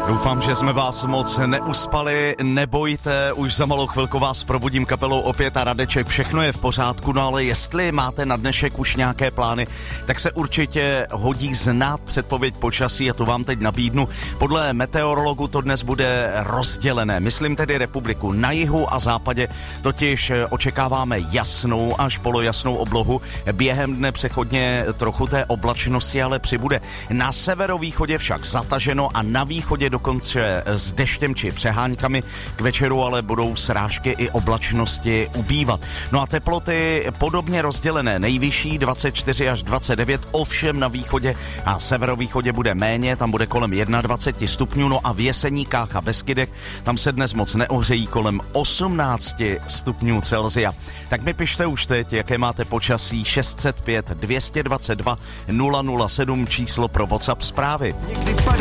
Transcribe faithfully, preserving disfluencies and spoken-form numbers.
Doufám, že jsme vás moc neuspali, nebojte, už za malou chvilku vás probudím kapelou Opět a Radeček, všechno je v pořádku, no ale jestli máte na dnešek už nějaké plány, tak se určitě hodí znát předpověď počasí a to vám teď nabídnu. Podle meteorologu to dnes bude rozdělené, myslím tedy republiku na jihu a západě, totiž očekáváme jasnou až polojasnou oblohu, během dne přechodně trochu té oblačnosti ale přibude. Na severovýchodě však zataženo a na východě dokonce s deštěm či přeháňkami, k večeru ale budou srážky i oblačnosti ubývat. No a teploty podobně rozdělené, nejvyšší dvacet čtyři až dvacet devět, ovšem na východě a severovýchodě bude méně, tam bude kolem dvacet jedna stupňů, no a v Jeseníkách a Beskydech, tam se dnes moc neohřejí, kolem osmnáct stupňů Celsia. Tak mi pište už teď, jaké máte počasí. Šest set pět dvě stě dvacet dva nula nula sedm číslo pro WhatsApp zprávy.